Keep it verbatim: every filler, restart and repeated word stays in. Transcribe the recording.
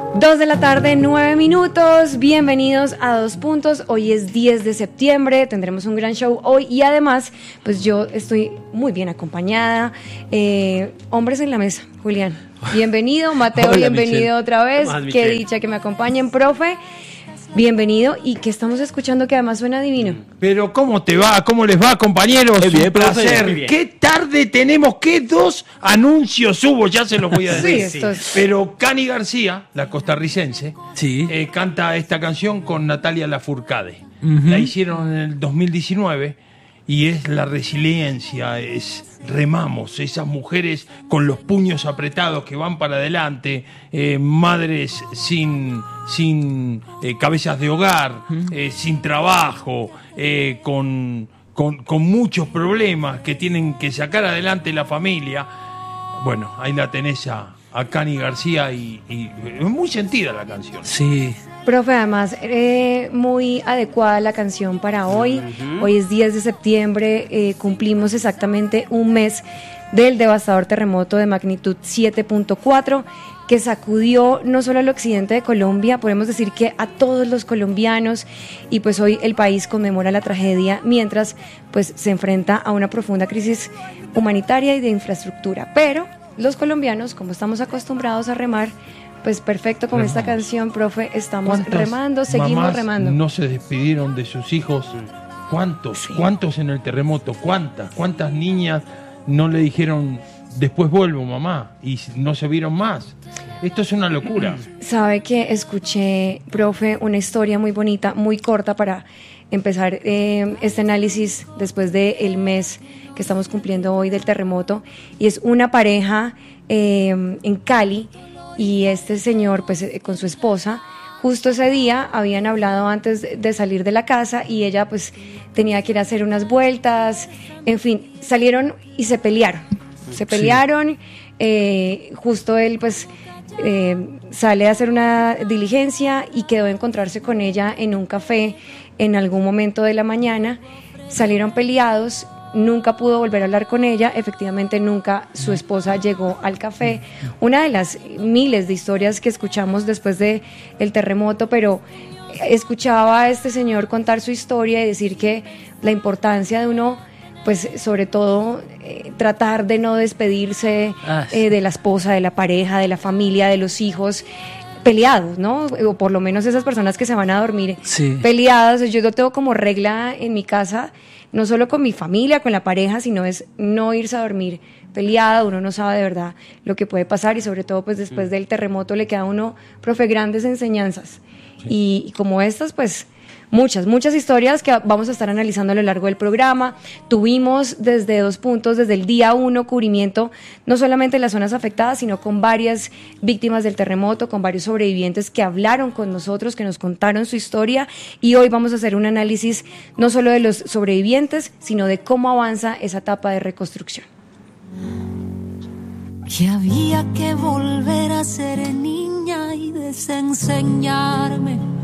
Dos de la tarde, nueve minutos, bienvenidos a Dos Puntos, hoy es diez de septiembre, tendremos un gran show hoy y además, pues yo estoy muy bien acompañada, eh, hombres en la mesa, Julián, bienvenido, Mateo, Hola, bienvenido Michelle. otra vez, Más, qué Michelle. dicha que me acompañen, profe, bienvenido y que estamos escuchando que además suena divino. Pero ¿cómo te va? ¿Cómo les va, compañeros? Muy bien, Un placer. profe, bien. ¿Qué tarde tenemos? ¿Qué dos anuncios hubo? Ya se los voy a Sí, decir. esto es- Pero Cani García, la costarricense, Sí. eh, canta esta canción con Natalia Lafourcade. Ujú. La hicieron en el dos mil diecinueve y es la resiliencia, es remamos, esas mujeres con los puños apretados que van para adelante, eh, madres sin, sin eh, cabezas de hogar, eh, sin trabajo, eh, con, con, con muchos problemas que tienen que sacar adelante la familia. Bueno, ahí la tenés a, a Cani García y, y es muy sentida la canción. Sí. Profe, además, eh, muy adecuada la canción para hoy. Uh-huh. Hoy es diez de septiembre, eh, cumplimos exactamente un mes del devastador terremoto de magnitud siete punto cuatro que sacudió no solo al occidente de Colombia, podemos decir que a todos los colombianos, y pues hoy el país conmemora la tragedia mientras pues se enfrenta a una profunda crisis humanitaria y de infraestructura. Pero los colombianos, como estamos acostumbrados a remar, pues perfecto con Remamos. esta canción, profe, estamos ¿Cuántas remando, seguimos mamás remando. no se despidieron de sus hijos? ¿Cuántos? Sí. ¿Cuántos en el terremoto? ¿Cuántas? ¿Cuántas niñas no le dijeron después vuelvo, mamá? Y no se vieron más. Esto es una locura. Sabe que escuché, profe, una historia muy bonita, muy corta para empezar eh, este análisis después del mes que estamos cumpliendo hoy del terremoto, y es una pareja eh, en Cali, y este señor pues eh, con su esposa, justo ese día habían hablado antes de salir de la casa y ella pues tenía que ir a hacer unas vueltas, en fin, salieron y se pelearon, se pelearon, sí. eh, justo él pues eh, sale a hacer una diligencia y quedó de encontrarse con ella en un café en algún momento de la mañana, salieron peleados. Nunca pudo volver a hablar con ella, efectivamente nunca su esposa llegó al café. Una de las miles de historias que escuchamos después de el terremoto, pero escuchaba a este señor contar su historia y decir que la importancia de uno, pues sobre todo eh, tratar de no despedirse ah, sí. eh, de la esposa, de la pareja, de la familia, de los hijos, peleados, ¿no? O por lo menos esas personas que se van a dormir sí. peleadas. Yo lo tengo como regla en mi casa, no solo con mi familia, con la pareja, sino es no irse a dormir peleada. Uno no sabe de verdad lo que puede pasar y sobre todo pues después mm. del terremoto le queda a uno, profe, grandes enseñanzas. Sí. Y, y como estas, pues muchas, muchas historias que vamos a estar analizando a lo largo del programa. Tuvimos desde Dos Puntos, desde el día uno, cubrimiento no solamente en las zonas afectadas, sino con varias víctimas del terremoto, con varios sobrevivientes que hablaron con nosotros, que nos contaron su historia, y hoy vamos a hacer un análisis no solo de los sobrevivientes, sino de cómo avanza esa etapa de reconstrucción. Que había que volver a ser niña y desenseñarme